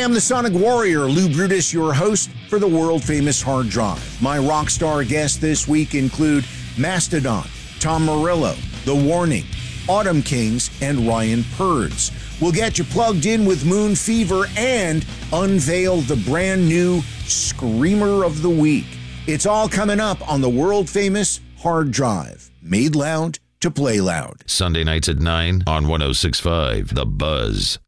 am the Sonic Warrior, Lou Brutus, your host for the world-famous Hard Drive. My rock star guests this week include Mastodon, Tom Morello, The Warning, Autumn Kings, and Ryan Purds. We'll get you plugged in with Moon Fever and unveil the brand new Screamer of the Week. It's all coming up on the world-famous Hard Drive. Made loud to play loud. Sunday nights at 9 on 106.5 The Buzz.